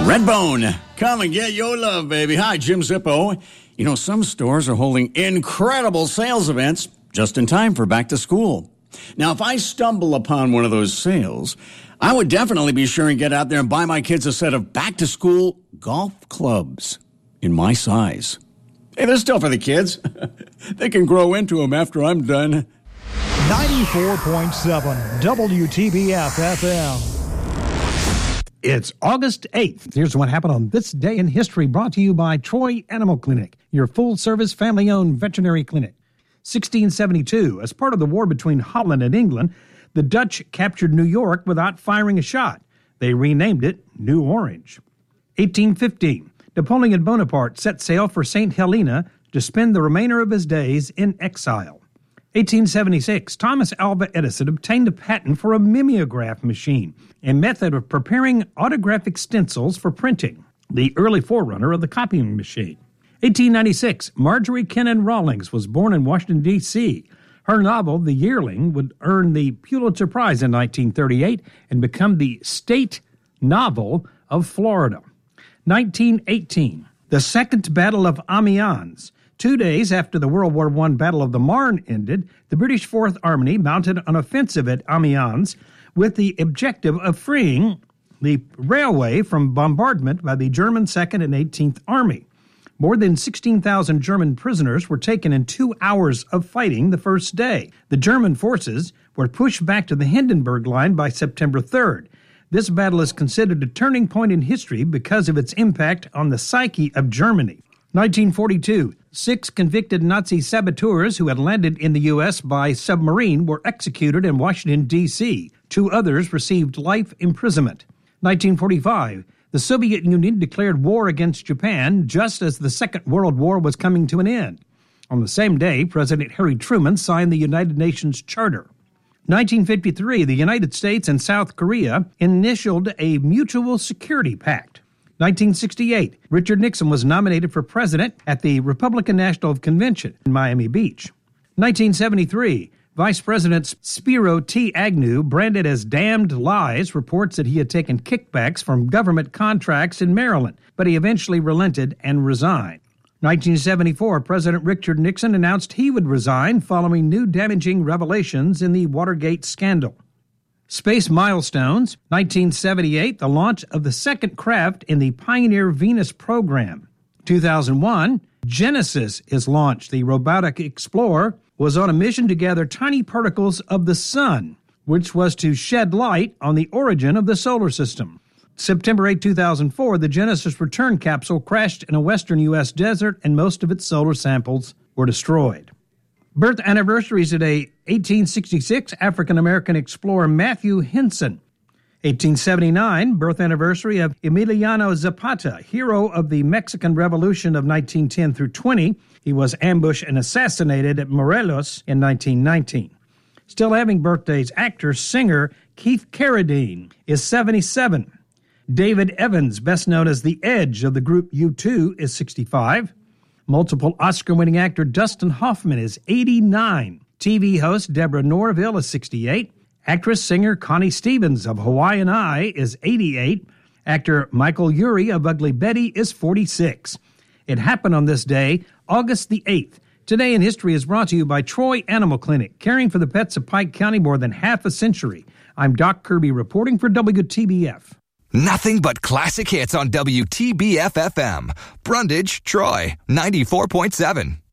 Redbone, come and get your love, baby. Hi, Jim Zippo. You know, some stores are holding incredible sales events just in time for back to school. Now, if I stumble upon one of those sales, I would definitely be sure and get out there and buy my kids a set of back to school golf clubs in my size. Hey, they're still for the kids. They can grow into them after I'm done. 94.7 WTBF FM. It's August 8th. Here's what happened on this day in history, brought to you by Troy Animal Clinic, your full-service, family-owned veterinary clinic. 1672, as part of the war between Holland and England, the Dutch captured New York without firing a shot. They renamed it New Orange. 1815, Napoleon Bonaparte set sail for St. Helena to spend the remainder of his days in exile. 1876, Thomas Alva Edison obtained a patent for a mimeograph machine, a method of preparing autographic stencils for printing, the early forerunner of the copying machine. 1896, Marjorie Kennan Rawlings was born in Washington, D.C. Her novel, The Yearling, would earn the Pulitzer Prize in 1938 and become the state novel of Florida. 1918, the Second Battle of Amiens. 2 days after the World War I Battle of the Marne ended, the British Fourth Army mounted an offensive at Amiens with the objective of freeing the railway from bombardment by the German Second and 18th Army. More than 16,000 German prisoners were taken in 2 hours of fighting the first day. The German forces were pushed back to the Hindenburg Line by September 3rd. This battle is considered a turning point in history because of its impact on the psyche of Germany. 1942, 6 convicted Nazi saboteurs who had landed in the U.S. by submarine were executed in Washington, D.C. 2 others received life imprisonment. 1945, the Soviet Union declared war against Japan just as the Second World War was coming to an end. On the same day, President Harry Truman signed the United Nations Charter. 1953, the United States and South Korea initialed a mutual security pact. 1968, Richard Nixon was nominated for president at the Republican National Convention in Miami Beach. 1973, Vice President Spiro T. Agnew, branded as damned lies, reports that he had taken kickbacks from government contracts in Maryland, but he eventually relented and resigned. 1974, President Richard Nixon announced he would resign following new damaging revelations in the Watergate scandal. Space milestones. 1978, the launch of the second craft in the Pioneer Venus program. 2001, Genesis is launched. The robotic explorer was on a mission to gather tiny particles of the sun, which was to shed light on the origin of the solar system. September 8, 2004, the Genesis return capsule crashed in a western U.S. desert and most of its solar samples were destroyed. Birth anniversaries today: 1866, African-American explorer Matthew Henson. 1879, birth anniversary of Emiliano Zapata, hero of the Mexican Revolution of 1910 through 20. He was ambushed and assassinated at Morelos in 1919. Still having birthdays, actor, singer Keith Carradine is 77. David Evans, best known as the Edge of the group U2, is 65. Multiple Oscar-winning actor Dustin Hoffman is 89. TV host Deborah Norville is 68. Actress-singer Connie Stevens of Hawaiian Eye is 88. Actor Michael Urie of Ugly Betty is 46. It happened on this day, August the 8th. Today in History is brought to you by Troy Animal Clinic, caring for the pets of Pike County more than half a century. I'm Doc Kirby reporting for WTBF. Nothing but classic hits on WTBF-FM. Brundage, Troy, 94.7.